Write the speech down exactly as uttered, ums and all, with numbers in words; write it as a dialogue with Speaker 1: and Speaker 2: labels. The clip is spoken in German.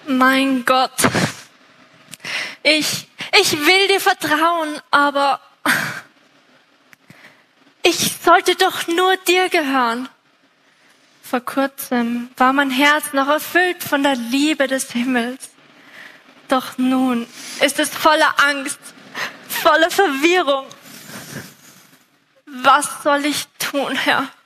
Speaker 1: Mein Gott, ich, ich will dir vertrauen, aber ich sollte doch nur dir gehören. Vor kurzem war mein Herz noch erfüllt von der Liebe des Himmels. Doch nun ist es voller Angst, voller Verwirrung. Was soll ich tun, Herr?